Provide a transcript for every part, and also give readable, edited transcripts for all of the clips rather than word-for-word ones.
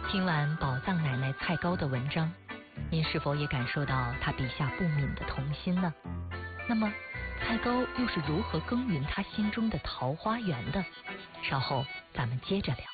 听完宝藏奶奶蔡高的文章，您是否也感受到他笔下不泯的童心呢？那么蔡高又是如何耕耘他心中的桃花源的？稍后咱们接着聊。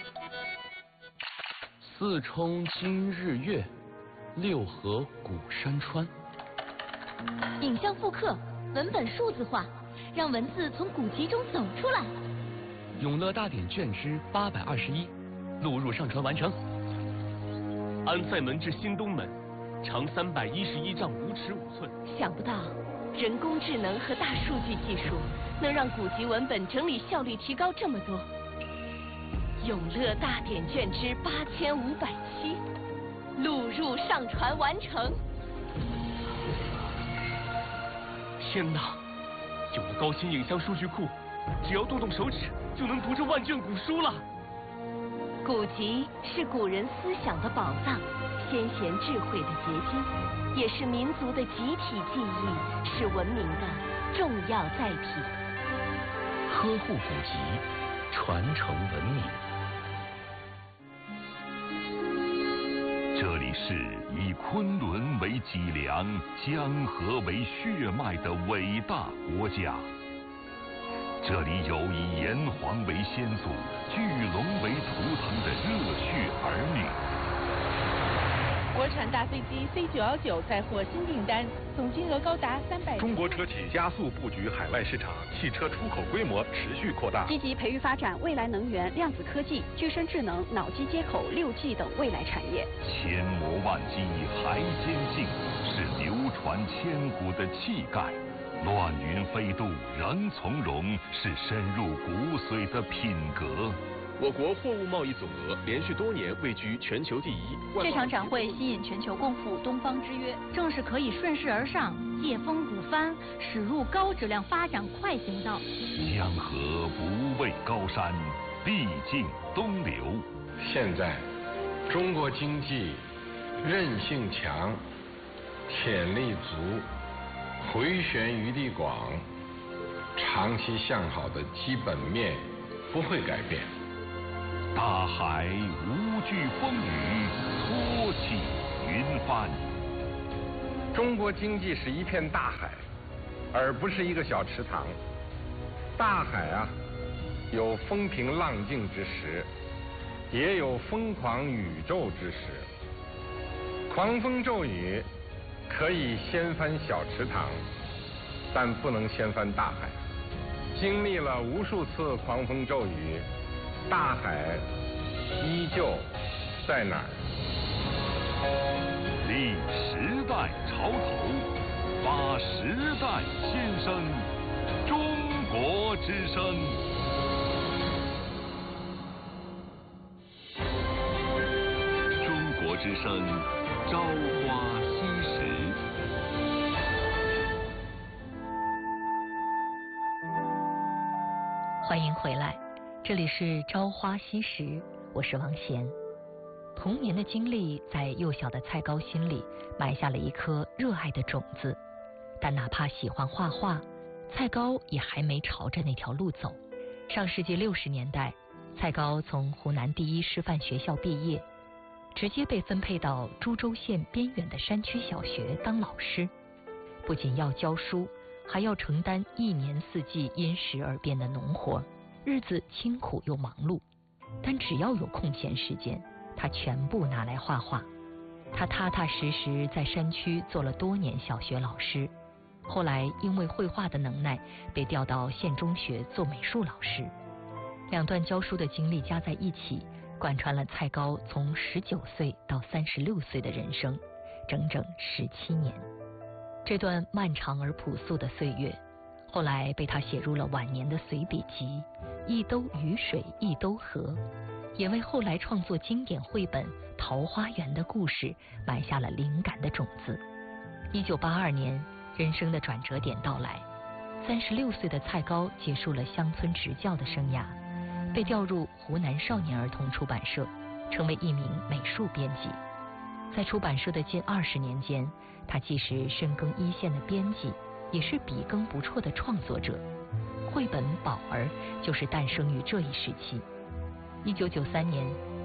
四冲今日月，六合古山川。 影像复刻，文本数字化，让文字从古籍中走出来。 永乐大典卷之821，录入上传完成。安塞门至新东门，长311丈5尺5寸。 想不到人工智能和大数据技术能让古籍文本整理效率提高这么多。永乐大典卷之8507，录入上传完成。 天哪！有了高清影像数据库，只要动动手指就能读这万卷古书了。 古籍是古人思想的宝藏，先贤智慧的结晶，也是民族的集体记忆，是文明的重要载体。 呵护古籍，传承文明。 这里是以昆仑为脊梁、江河为血脉的伟大国家。这里有以炎黄为先祖、巨龙为图腾的热血儿女。 国产大飞机 C919载获新订单，总金额高达300。 中国车企加速布局海外市场，汽车出口规模持续扩大。 积极培育发展未来能源、量子科技、具身智能、脑机接口、6G 等未来产业。 千磨万击还坚劲，是流传千古的气概。乱云飞渡仍从容，是深入骨髓的品格。 我国货物贸易总额连续多年位居全球第一。 这场展会吸引全球共赴东方之约， 正是可以顺势而上，借风鼓帆，驶入高质量发展快行道。 江河不畏高山，必尽东流。 现在中国经济韧性强，潜力足，回旋余地广，长期向好的基本面不会改变。 大海无惧风雨，托起云帆。 中国经济是一片大海，而不是一个小池塘。大海啊，有风平浪静之时，也有疯狂宇宙之时。狂风骤雨可以掀翻小池塘，但不能掀翻大海。经历了无数次狂风骤雨，大海依旧在哪儿？ 立时代潮头，发时代新生，中国之声。中国之声，朝花夕拾。 欢迎回来，这里是朝花夕拾，我是王贤。童年的经历在幼小的蔡高心里埋下了一颗热爱的种子，但哪怕喜欢画画，蔡高也还没朝着那条路走。上世纪60年代，蔡高从湖南第一师范学校毕业，直接被分配到株洲县边远的山区小学当老师，不仅要教书，还要承担一年四季因时而变的农活，日子清苦又忙碌。但只要有空闲时间，他全部拿来画画。他踏踏实实在山区做了多年小学老师，后来因为绘画的能耐，被调到县中学做美术老师。两段教书的经历加在一起，贯穿了蔡高从19岁到36岁的人生，整整17年。这段漫长而朴素的岁月，后来被他写入了晚年的随笔集《一兜雨水一兜河》，也为后来创作经典绘本《桃花源》的故事埋下了灵感的种子。1982年，人生的转折点到来，36岁的蔡高结束了乡村执教的生涯，被调入湖南少年儿童出版社，成为一名美术编辑。在出版社的近20年间，他既是深耕一线的编辑，也是笔耕不辍的创作者。绘本《宝儿》就是诞生于这一时期。1993年，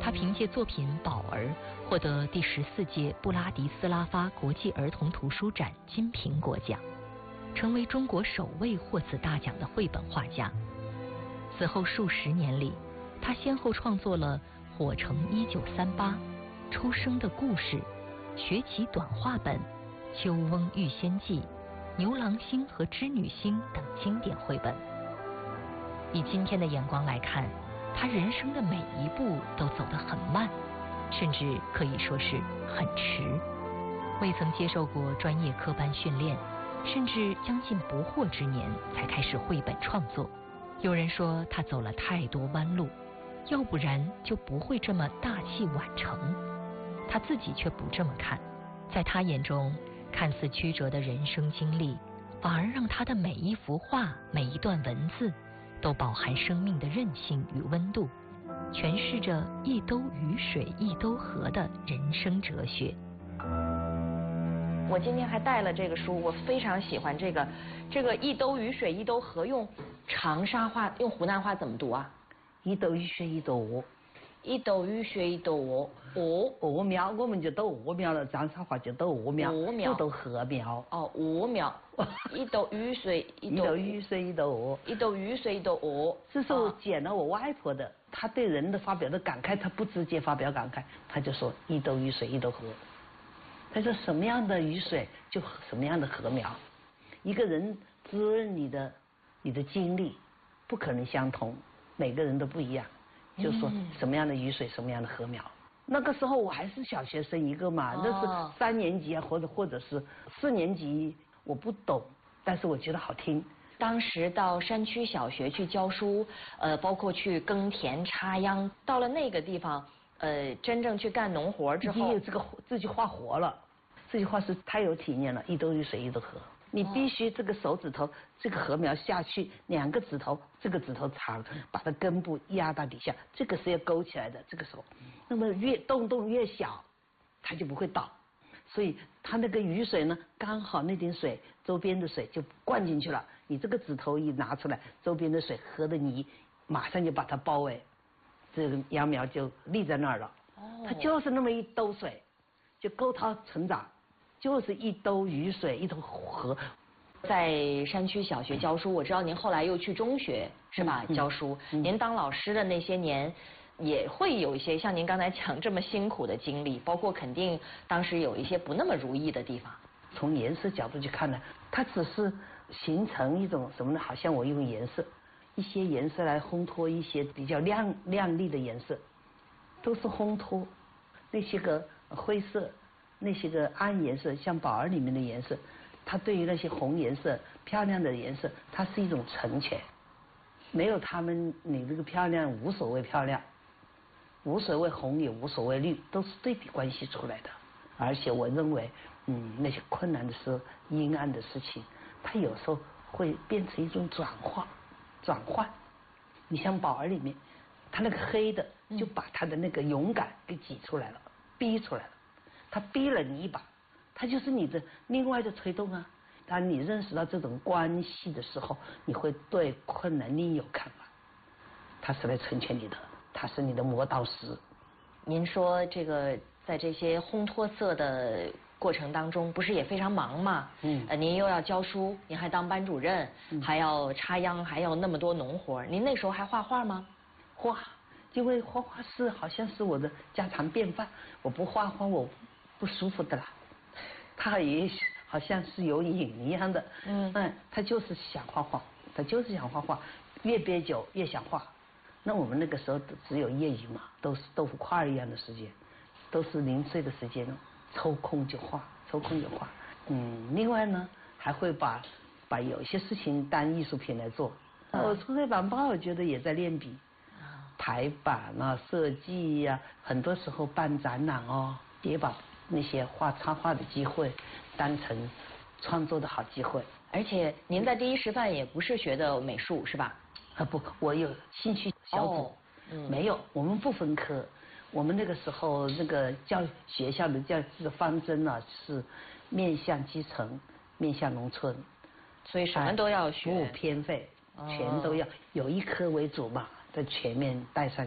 他凭借作品《宝儿》获得第14届布拉迪斯拉发国际儿童图书展金苹果奖，成为中国首位获此大奖的绘本画家。此后数十年里，他先后创作了《火城1938》、《出生的故事》、《学习短话本》、《秋翁遇仙记》、《牛郎星和织女星》等经典绘本。以今天的眼光来看，他人生的每一步都走得很慢，甚至可以说是很迟。未曾接受过专业科班训练，甚至将近不惑之年才开始绘本创作。有人说他走了太多弯路，要不然就不会这么大器晚成。他自己却不这么看，在他眼中，看似曲折的人生经历，反而让他的每一幅画、每一段文字都饱含生命的韧性与温度，诠释着一兜雨水一兜河的人生哲学。 我今天还带了这个书，我非常喜欢这个一兜雨水一兜河，用长沙话，用湖南话怎么读啊？ 一兜雨水一兜鹅， 一兜雨水一兜鹅， 鹅苗，我们就兜鹅苗了，长沙话就兜鹅苗， 鹅苗， 不兜禾苗。 哦，鹅苗，一兜雨水一兜雨水一兜鹅， 一兜雨水一兜鹅。 这是我捡了我外婆的，她对人的发表的感慨，她不直接发表感慨，她就说一兜雨水一兜河。他说什么样的雨水就什么样的禾苗，一个人滋润你的经历不可能相同，每个人都不一样，就说什么样的雨水什么样的禾苗。那个时候我还是小学生一个嘛，那是3年级啊，或者是4年级，我不懂，但是我觉得好听。 当时到山区小学去教书，包括去耕田插秧，到了那个地方，真正去干农活之后， 这句话活了。这句话是太有体验了，一兜雨水一兜河。你必须这个手指头，这个禾苗下去，2个指头，这个指头长，把它根部压到底下，这个是要勾起来的，这个手。那么越洞越小，它就不会倒。所以它那个雨水呢，刚好那点水，周边的水就灌进去了。你这个指头一拿出来，周边的水和的泥马上就把它包围，这个秧苗就立在那儿了。它就是那么一兜水，就够它成长。就是一兜雨水一兜河。 在山区小学教书，我知道您后来又去中学是吧？教书，您当老师的那些年，也会有一些像您刚才讲这么辛苦的经历，包括肯定当时有一些不那么如意的地方。 从颜色角度去看呢，它只是形成一种什么呢？好像我用一些颜色来烘托一些比较亮丽的颜色，都是烘托那些个灰色。那些个暗颜色，像宝儿里面的颜色，它对于那些红颜色、漂亮的颜色，它是一种成全。没有他们，你这个漂亮无所谓漂亮，无所谓红也无所谓绿，都是对比关系出来的。而且我认为，那些困难的事、阴暗的事情，它有时候会变成一种转换。你像宝儿里面，它那个黑的就把它的那个勇敢给挤出来了，逼出来了。他逼了你一把，他就是你的另外的推动啊。当你认识到这种关系的时候，你会对困难另有看法。他是来成全你的，他是你的磨刀石。 您说这个在这些烘托色的过程当中，不是也非常忙吗？您又要教书，您还当班主任，还要插秧，还要那么多农活。您那时候还画画吗？ 画，因为画画好像是我的家常便饭，我不画画我不舒服的啦，他也好像是有瘾一样的，他就是想画画，越憋久越想画。那我们那个时候只有业余嘛，都是豆腐块一样的时间，都是零碎的时间，抽空就画。另外呢，还会把有一些事情当艺术品来做。我出这版报，我觉得也在练笔，排版啊、设计呀，很多时候办展览哦，也把那些插画的机会当成创作的好机会。 而且您在第一师范也不是学的美术是吧？ 不，我有兴趣小组，没有，我们不分科。我们那个时候那个学校的教育方针呢，是面向基层，面向农村， 所以什么都要学， 不偏废，全都要，有一科为主嘛，在全面带上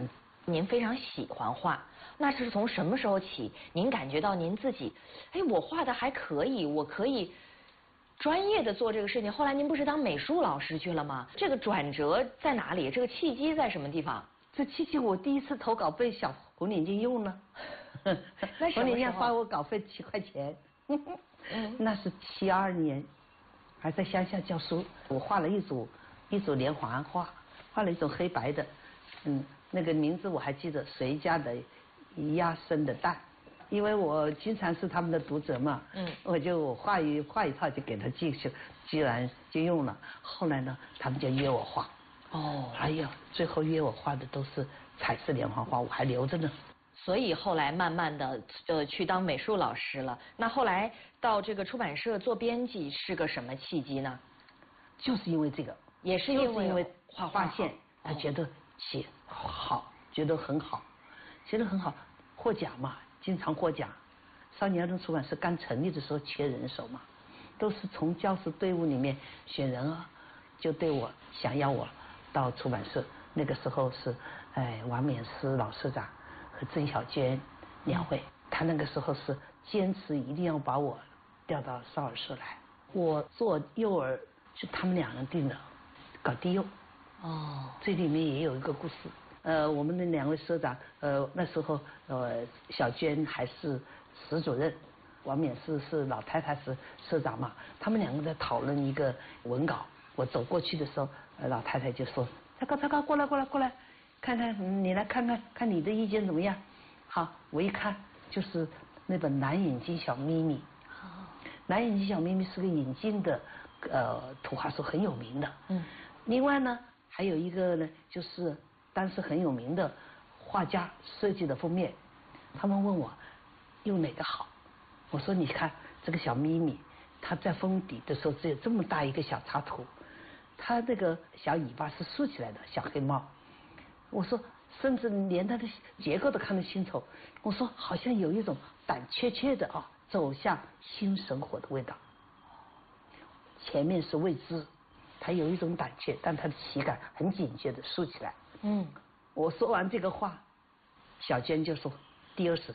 您非常喜欢画，那是从什么时候起，您感觉到您自己，哎，我画的还可以，我可以专业的做这个事情。后来您不是当美术老师去了吗？这个转折在哪里？这个契机在什么地方？ 这契机我第一次投稿被小红领巾用了，红领巾发我稿费7块钱，那是72年，还在乡下教书，我画了一组连环画，画了一种黑白的，那个名字我还记得，谁家的鸭生的蛋，因为我经常是他们的读者嘛，我画一套就给他寄去，居然就用了。后来呢，他们就约我画，哎呀，最后约我画的都是彩色连环画，我还留着呢。 所以后来慢慢的去当美术老师了。那后来到这个出版社做编辑是个什么契机呢？ 就是因为这个， 也是因为发现他觉得写好，觉得很好，获奖嘛，经常获奖。少年儿童出版社刚成立的时候缺人手嘛，都是从教师队伍里面选人啊，就对我想要我到出版社。那个时候是王冕思老社长和曾小娟两位，他那个时候是坚持一定要把我调到少儿社来。我做幼儿是他们两人定的，搞低幼。这里面也有一个故事。我们的两位社长，那时候小娟还是史主任，王冕思是老太太是社长嘛，他们两个在讨论一个文稿。我走过去的时候，老太太就说：“蔡高，过来，看看你来看看你的意见怎么样？”好，我一看就是那本《蓝眼睛小咪咪》。蓝眼睛小咪咪是个引进的图画书，很有名的。另外呢，还有一个呢，就是当时很有名的画家设计的封面。他们问我用哪个好，我说你看这个小咪咪，它在封底的时候只有这么大一个小插图，它那个小尾巴是竖起来的小黑猫。我说甚至连它的结构都看得清楚。我说好像有一种胆怯怯的走向新生活的味道。前面是未知，它有一种胆怯，但它的体感很警觉的竖起来。我说完这个话，小娟就说第二史，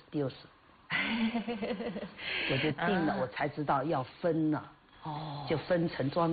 我就定了，我才知道要分了，就分成装